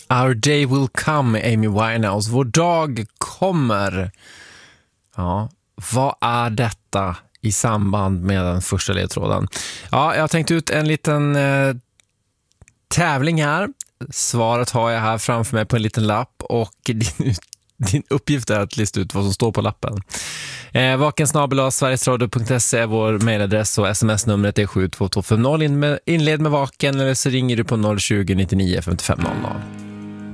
Our day will come, Amy Winehouse. Vår dag kommer. Ja, vad är detta i samband med den första ledtråden? Ja, jag har tänkt ut en liten tävling här. Svaret har jag här framför mig på en liten lapp och din uppgift är att lista ut vad som står på lappen. vakensnabel@sverigesradio.se är vår mejladress och sms-numret är 72250. Inled med vaken eller så ringer du på 020 99 55 00.